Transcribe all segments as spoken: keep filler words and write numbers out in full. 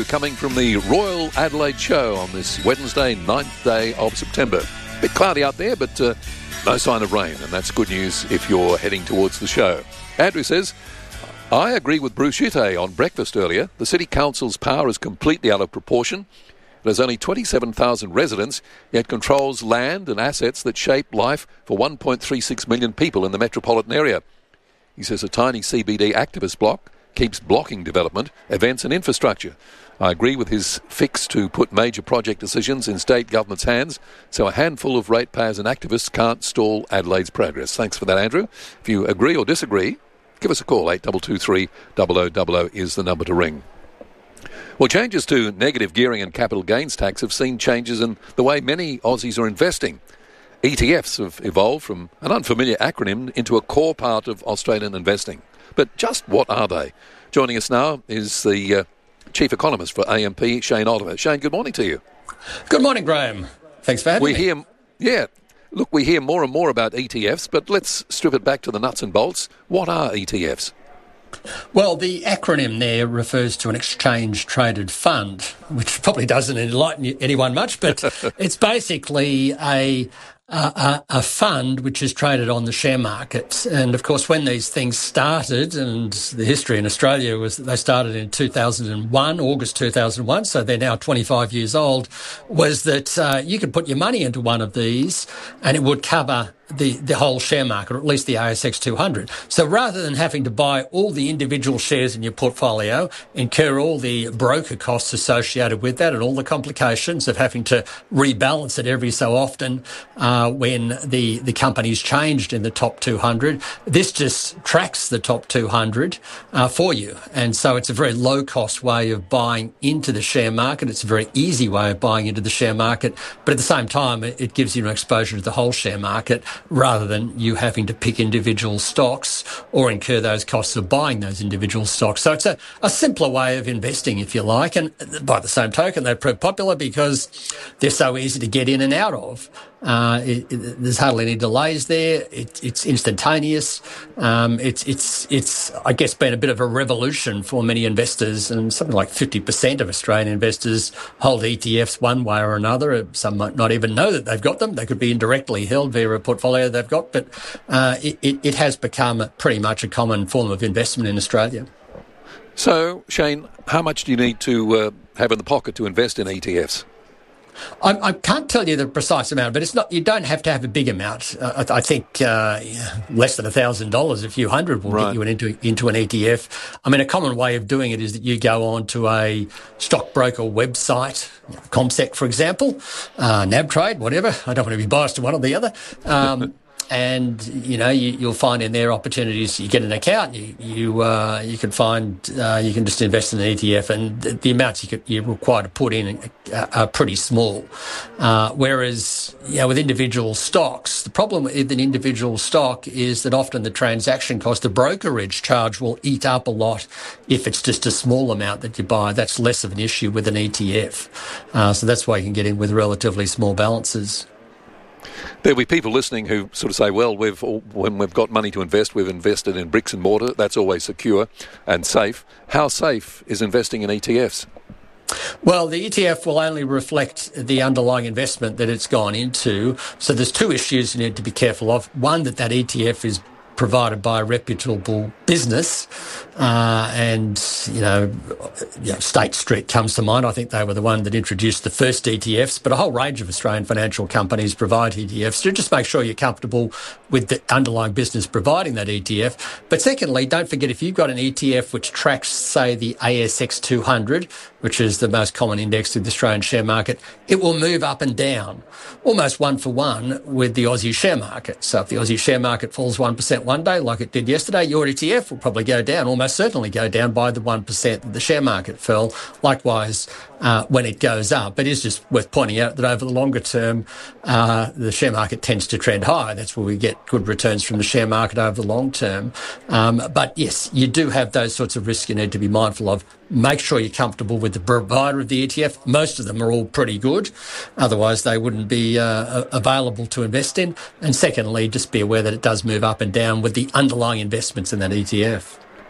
Coming from the Royal Adelaide Show on this Wednesday, ninth day of September. A bit cloudy out there, but uh, no sign of rain, and that's good news if you're heading towards the show. Andrew says, I agree with Bruce Yitte on breakfast earlier. The City Council's power is completely out of proportion. It has only twenty-seven thousand residents, yet controls land and assets that shape life for one point three six million people in the metropolitan area. He says a tiny C B D activist bloc keeps blocking development, events and infrastructure. I agree with his fix to put major project decisions in state government's hands so a handful of ratepayers and activists can't stall Adelaide's progress. Thanks for that, Andrew. If you agree or disagree, give us a call. eight two two three, zero zero zero zero is the number to ring. Well, changes to negative gearing and capital gains tax have seen changes in the way many Aussies are investing. E T Fs have evolved from an unfamiliar acronym into a core part of Australian investing. But just what are they? Joining us now is the uh, Chief Economist for A M P, Shane Oliver. Shane, good morning to you. Good morning, Graham. Thanks for having we me. Hear, yeah, look, we hear more and more about E T Fs, but let's strip it back to the nuts and bolts. What are E T Fs? Well, the acronym there refers to an exchange-traded fund, which probably doesn't enlighten anyone much, but it's basically a A, a fund which is traded on the share market. And of course, when these things started, and the history in Australia was that they started in two thousand one, August two thousand one, so they're now twenty-five years old, was that uh, you could put your money into one of these and it would cover the, the whole share market, or at least the A S X two hundred. So rather than having to buy all the individual shares in your portfolio, incur all the broker costs associated with that and all the complications of having to rebalance it every so often uh, when the, the company's changed in the top two hundred, this just tracks the top two hundred uh, for you. And so it's a very low-cost way of buying into the share market. It's a very easy way of buying into the share market. But at the same time, it, it gives you an exposure to the whole share market, rather than you having to pick individual stocks or incur those costs of buying those individual stocks. So it's a, a simpler way of investing, if you like. And by the same token, they're pretty popular because they're so easy to get in and out of. Uh, it, it, there's hardly any delays there. It, it's instantaneous. Um, it's, it's, it's, I guess, been a bit of a revolution for many investors, and something like fifty percent of Australian investors hold E T Fs one way or another. Some might not even know that they've got them. They could be indirectly held via a portfolio they've got, but uh, it, it, it has become pretty much a common form of investment in Australia. So, Shane, how much do you need to uh, have in the pocket to invest in E T Fs? I, I can't tell you the precise amount, but it's not. You don't have to have a big amount. Uh, I, I think uh, less than a thousand dollars, a few hundred, will right. get you into into an E T F. I mean, a common way of doing it is that you go on to a stockbroker website, CommSec, for example, uh, NabTrade, whatever. I don't want to be biased to one or the other. Um, And, you know, you, you'll find in there opportunities. You get an account, you you, uh, you can find, uh, you can just invest in an E T F, and the, the amounts you could, you're required to put in are, are pretty small. Uh, whereas, you know, with individual stocks, the problem with an individual stock is that often the transaction cost, the brokerage charge, will eat up a lot if it's just a small amount that you buy. That's less of an issue with an E T F. Uh, so that's why you can get in with relatively small balances. There'll be people listening who sort of say, well, we've all, when we've got money to invest, we've invested in bricks and mortar. That's always secure and safe. How safe is investing in E T Fs? Well, the E T F will only reflect the underlying investment that it's gone into. So there's two issues you need to be careful of. One, that that E T F is provided by a reputable business, uh, and you know, you know, State Street comes to mind. I think they were the one that introduced the first E T Fs, but a whole range of Australian financial companies provide E T Fs. So just make sure you're comfortable with the underlying business providing that E T F. But secondly, don't forget, if you've got an E T F which tracks, say, the A S X two hundred, which is the most common index in the Australian share market, it will move up and down, almost one for one with the Aussie share market. So if the Aussie share market falls one percent one day, like it did yesterday, your E T F will probably go down, almost certainly go down by the one percent that the share market fell. Likewise, uh, when it goes up, it is just worth pointing out that over the longer term, uh, the share market tends to trend higher. That's where we get good returns from the share market over the long term. Um, but yes, you do have those sorts of risks you need to be mindful of. Make sure you're comfortable with the provider of the E T F. Most of them are all pretty good. Otherwise, they wouldn't be uh, available to invest in. And secondly, just be aware that it does move up and down with the underlying investments in that E T F.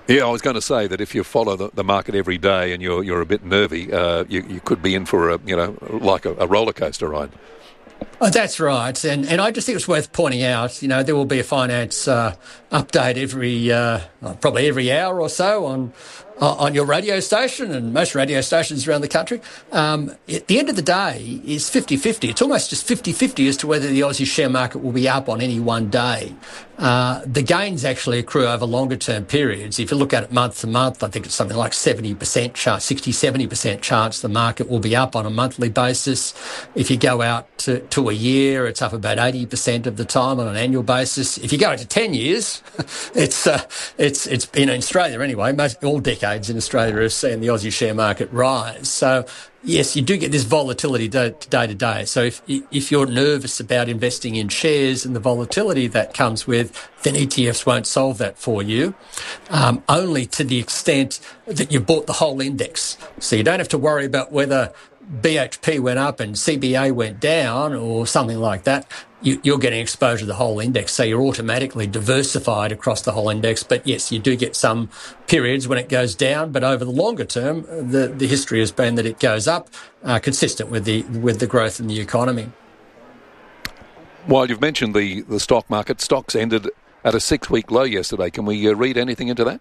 Yeah, I was going to say that if you follow the, the market every day and you're you're a bit nervy, uh, you, you could be in for a, you know, like a, a roller coaster ride. Oh, that's right. And and I just think it's worth pointing out, you know, there will be a finance uh, update every, uh, probably every hour or so on on your radio station and most radio stations around the country. Um, at the end of the day, is fifty-fifty. It's almost just fifty-fifty as to whether the Aussie share market will be up on any one day. Uh, the gains actually accrue over longer term periods. If you look at it month to month, I think it's something like seventy percent chance, sixty, seventy percent chance the market will be up on a monthly basis. If you go out to, to a year, it's up about eighty percent of the time on an annual basis. If you go into ten years, it's, uh, it's, it's, in Australia anyway, most, all decades in Australia have seen the Aussie share market rise. So, yes, you do get this volatility day, day to day. So if if you're nervous about investing in shares and the volatility that comes with, then E T Fs won't solve that for you, um, only to the extent that you bought the whole index. So you don't have to worry about whether B H P went up and C B A went down or something like that. You, you're getting exposure to the whole index, so you're automatically diversified across the whole index. But yes, you do get some periods when it goes down, but over the longer term, the, the history has been that it goes up, uh, consistent with the with the growth in the economy. While you've mentioned the, the stock market, stocks ended at a six-week low yesterday. Can we uh, read anything into that?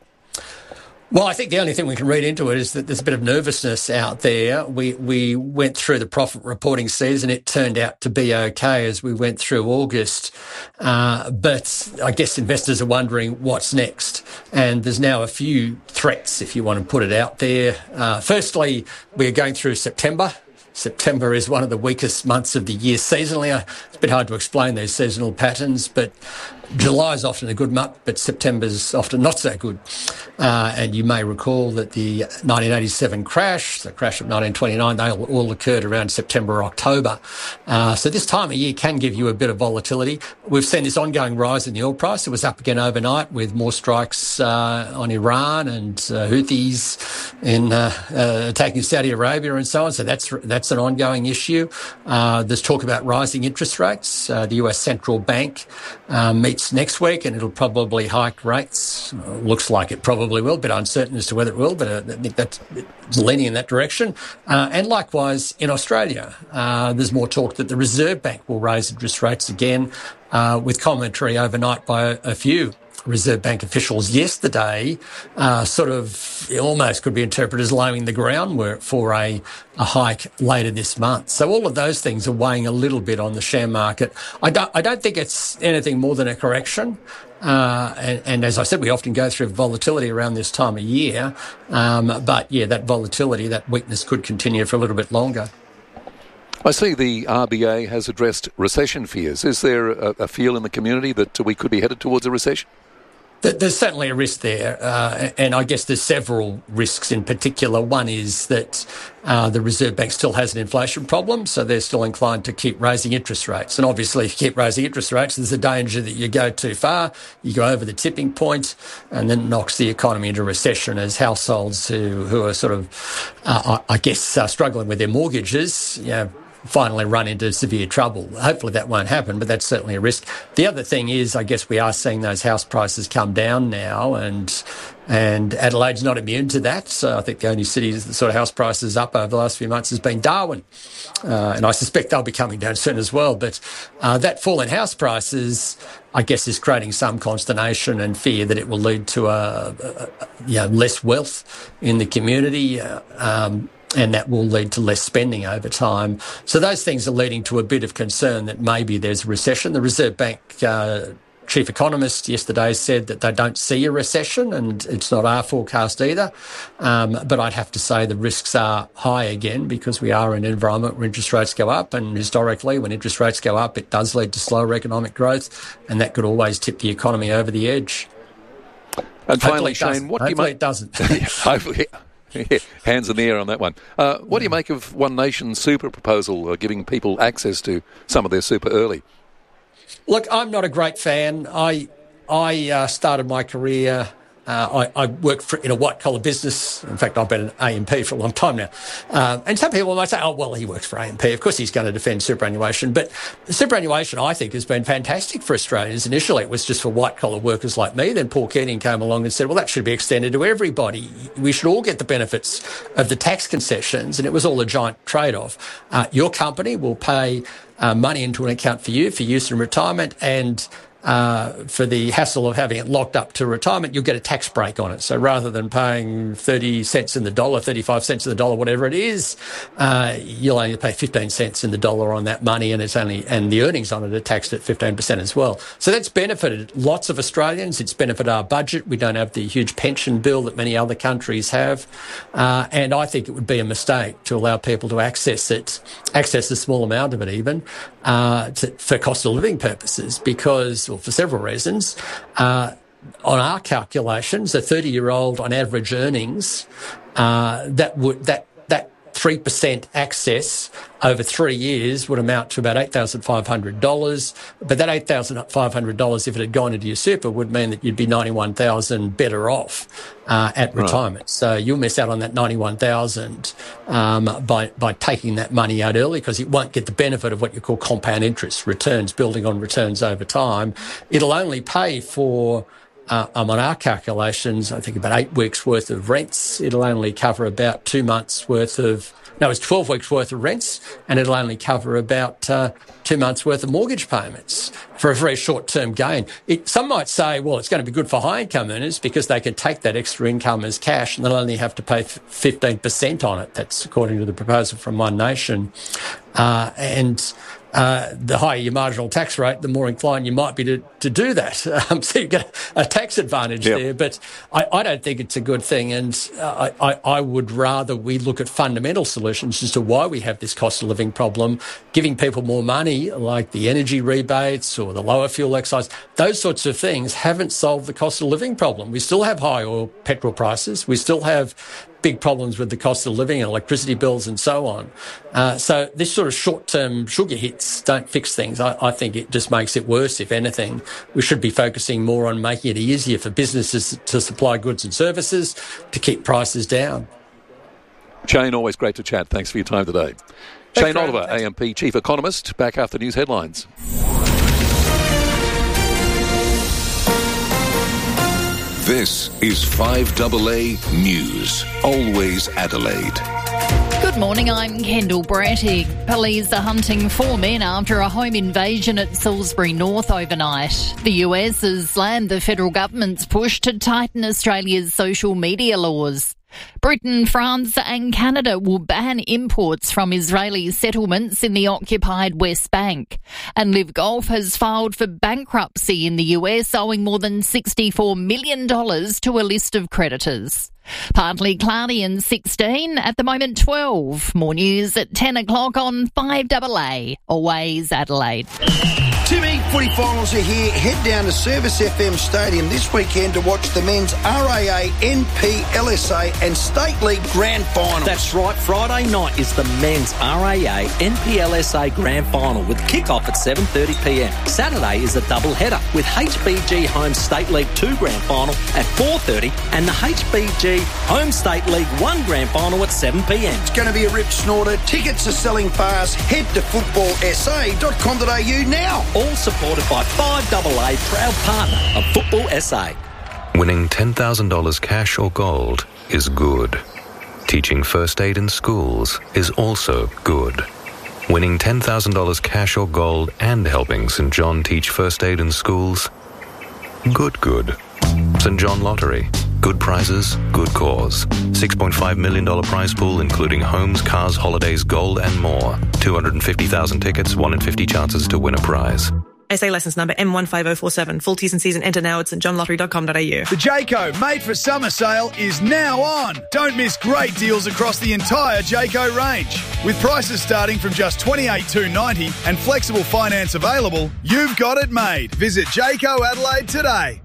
Well, I think the only thing we can read into it is that there's a bit of nervousness out there. We we went through the profit reporting season. It turned out to be okay as we went through August. Uh, but I guess investors are wondering what's next. And there's now a few threats, if you want to put it out there. Uh, firstly, we're going through September. September is one of the weakest months of the year seasonally. It's a bit hard to explain those seasonal patterns, but July is often a good month, but September's often not so good. Uh, and you may recall that the nineteen eighty-seven crash, the crash of nineteen twenty-nine, they all, all occurred around September, October. Uh, so this time of year can give you a bit of volatility. We've seen this ongoing rise in the oil price. It was up again overnight with more strikes uh, on Iran and uh, Houthis in uh, uh, attacking Saudi Arabia and so on. So that's that's an ongoing issue. Uh, there's talk about rising interest rates. Uh, the U S Central Bank uh, meets next week, and it'll probably hike rates. Uh, looks like it probably will, a bit uncertain as to whether it will, but uh, I think that's it's leaning in that direction. Uh, and likewise in Australia, uh, there's more talk that the Reserve Bank will raise interest rates again, uh, with commentary overnight by a, a few Reserve Bank officials yesterday, uh, sort of almost could be interpreted as laying the groundwork for a, a hike later this month. So all of those things are weighing a little bit on the share market. I don't, I don't think it's anything more than a correction. Uh, and, and as I said, we often go through volatility around this time of year. Um, but yeah, that volatility, that weakness could continue for a little bit longer. I see the R B A has addressed recession fears. Is there a, a feel in the community that we could be headed towards a recession? There's certainly a risk there, uh, and I guess there's several risks in particular. One is that uh, the Reserve Bank still has an inflation problem, so they're still inclined to keep raising interest rates. And obviously, if you keep raising interest rates, there's a danger that you go too far, you go over the tipping point, and then knocks the economy into recession as households who, who are sort of, uh, I guess, uh, struggling with their mortgages, you know, finally run into severe trouble. Hopefully that won't happen, but that's certainly a risk. The other thing is, I guess we are seeing those house prices come down now, and and Adelaide's not immune to that. So I think the only city that sort of house prices up over the last few months has been Darwin. Uh, and I suspect they'll be coming down soon as well. But uh, that fall in house prices, I guess, is creating some consternation and fear that it will lead to a, a, a you know, less wealth in the community. Uh, um, And that will lead to less spending over time. So those things are leading to a bit of concern that maybe there's a recession. The Reserve Bank uh, chief economist yesterday said that they don't see a recession, and it's not our forecast either. Um, but I'd have to say the risks are high again, because we are in an environment where interest rates go up, and historically when interest rates go up, it does lead to slower economic growth, and that could always tip the economy over the edge. And finally, Shane, what do you Hopefully make? it doesn't. Hopefully. Yeah, hands in the air on that one. Uh, what do you make of One Nation super proposal, uh, giving people access to some of their super early? Look, I'm not a great fan. I I uh, started my career Uh, I, I work for, in a white-collar business. In fact, I've been an A M P for a long time now. Uh, and some people might say, oh, well, he works for A M P. Of course he's going to defend superannuation. But superannuation, I think, has been fantastic for Australians. Initially, it was just for white-collar workers like me. Then Paul Keating came along and said, well, that should be extended to everybody. We should all get the benefits of the tax concessions. And it was all a giant trade-off. Uh, your company will pay uh, money into an account for you for use in retirement, and Uh, for the hassle of having it locked up to retirement, you'll get a tax break on it. So rather than paying thirty cents in the dollar, thirty-five cents in the dollar, whatever it is, uh, you'll only pay fifteen cents in the dollar on that money, and it's only, and the earnings on it are taxed at fifteen percent as well. So that's benefited lots of Australians. It's benefited our budget. We don't have the huge pension bill that many other countries have. Uh, and I think it would be a mistake to allow people to access it, access a small amount of it even, uh, to, for cost of living purposes, because, well, for several reasons. Uh, on our calculations, a thirty-year-old on average earnings, uh, that would that that three percent access over three years would amount to about eight thousand five hundred dollars. But that eight thousand five hundred dollars, if it had gone into your super, would mean that you'd be ninety-one thousand dollars better off uh, at right. retirement. So you'll miss out on that ninety-one thousand dollars um, by, by taking that money out early, because it won't get the benefit of what you call compound interest, returns, building on returns over time. It'll only pay for, uh, um, on our calculations, I think about eight weeks worth of rents. It'll only cover about two months worth of No, it's twelve weeks worth of rents, and it'll only cover about uh, two months worth of mortgage payments for a very short-term gain. It, some might say, well, it's going to be good for high-income earners because they can take that extra income as cash and they'll only have to pay fifteen percent on it. That's according to the proposal from One Nation. Uh, and uh, the higher your marginal tax rate, the more inclined you might be to, to do that. Um, so you get a, a tax advantage yep. there. But I, I don't think it's a good thing. And uh, I, I would rather we look at fundamental solutions as to why we have this cost of living problem. Giving people more money, like the energy rebates or the lower fuel excise, those sorts of things haven't solved the cost of living problem. We still have high oil, petrol prices. We still have big problems with the cost of living and electricity bills and so on. Uh, so this sort of short-term sugar hits don't fix things. I, I think it just makes it worse, if anything. We should be focusing more on making it easier for businesses to supply goods and services to keep prices down. Shane, always great to chat. Thanks for your time today. Thanks, Shane Oliver, A M P Chief Economist, back after news headlines. This is five A A News, always Adelaide. Good morning, I'm Kendall Brattig. Police are hunting four men after a home invasion at Salisbury North overnight. The U S has slammed the federal government's push to tighten Australia's social media laws. Britain, France and Canada will ban imports from Israeli settlements in the occupied West Bank. And Liv Golf has filed for bankruptcy in the U S, owing more than sixty-four million dollars to a list of creditors. Partly cloudy and sixteen, at the moment twelve. More news at ten o'clock on five A A, always Adelaide. Two big footy finals are here. Head down to Service F M Stadium this weekend to watch the men's R A A, N P L S A and State League Grand Final. That's right, Friday night is the men's R A A, N P L S A Grand Final with kick-off at seven thirty p m. Saturday is a double header with H B G Home State League two Grand Final at four thirty and the H B G Home State League one Grand Final at seven p m. It's going to be a rip snorter. Tickets are selling fast. Head to football s a dot com dot a u now. All supported by five A A, proud partner of Football S A. Winning ten thousand dollars cash or gold is good. Teaching first aid in schools is also good. Winning ten thousand dollars cash or gold and helping St John teach first aid in schools? Good, good. St John Lottery. Good prizes, good cause. six point five million dollars prize pool including homes, cars, holidays, gold and more. two hundred fifty thousand tickets, one in fifty chances to win a prize. S A licence number M one five oh four seven. Full T's and C's and enter now at st john lottery dot com dot a u. The Jayco Made for Summer sale is now on. Don't miss great deals across the entire Jayco range. With prices starting from just twenty-eight thousand two hundred ninety dollars and flexible finance available, you've got it made. Visit Jayco Adelaide today.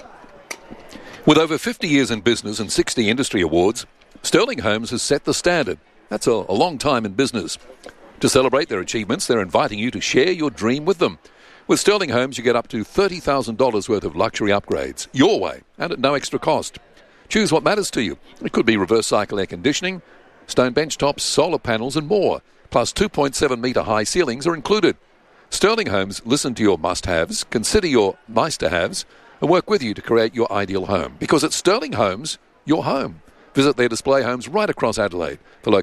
With over fifty years in business and sixty industry awards, Sterling Homes has set the standard. That's a, a long time in business. To celebrate their achievements, they're inviting you to share your dream with them. With Sterling Homes, you get up to thirty thousand dollars worth of luxury upgrades, your way, and at no extra cost. Choose what matters to you. It could be reverse cycle air conditioning, stone bench tops, solar panels and more. Plus two point seven metre high ceilings are included. Sterling Homes listen to your must-haves, consider your nice-to-haves, and work with you to create your ideal home. Because at Sterling Homes, your home. Visit their display homes right across Adelaide for locations.